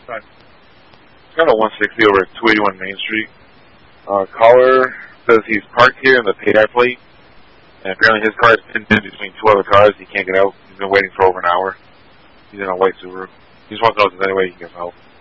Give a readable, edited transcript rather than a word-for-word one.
Right. It's got a 160 over at 281 Main Street. Caller says he's parked here in the pay-eye plate, and apparently his car is pinned in between two other cars. He can't get out. He's been waiting for over an hour. He's in a white Subaru. He just wants to know if there's any way he can get help.